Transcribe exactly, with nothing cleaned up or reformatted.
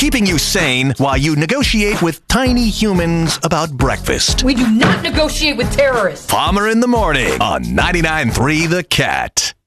keeping you sane while you negotiate with tiny humans about breakfast. We do not negotiate with terrorists. Palmer in the morning on ninety-nine point three The Cat.